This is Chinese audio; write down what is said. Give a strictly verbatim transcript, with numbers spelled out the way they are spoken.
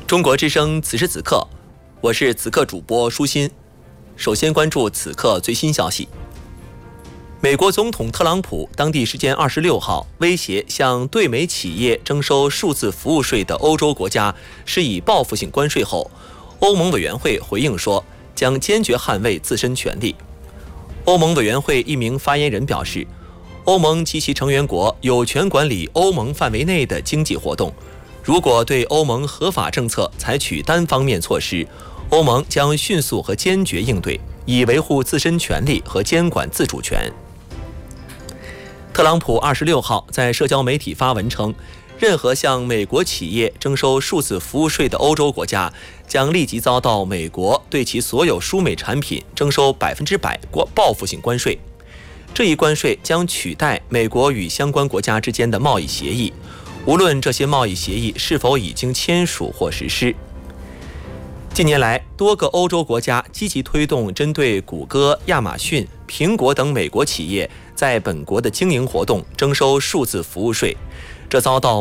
中国之声此时此刻，我是此刻主播舒心。首先关注此刻最新消息。美国总统特朗普当地时间二十六号威胁向对美企业征收数字服务税的欧洲国家施以报复性关税后，欧盟委员会回应说将坚决捍卫自身权利。欧盟委员会一名发言人表示，欧盟及其成员国有权管理欧盟范围内的经济活动，如果对欧盟合法政策采取单方面措施，欧盟将迅速和坚决应对，以维护自身权利和监管自主权。特朗普二十六号在社交媒体发文称，任何向美国企业征收数字服务税的欧洲国家将立即遭到美国对其所有输美产品征收百分之百报复性关税。这一关税将取代美国与相关国家之间的贸易协议，无论这些贸易协议是否已经签署或实施。近年来，多个欧洲国家积极推动针对谷歌、亚马逊、苹果等美国企业在本国的经营活动征收数字服务税，这遭到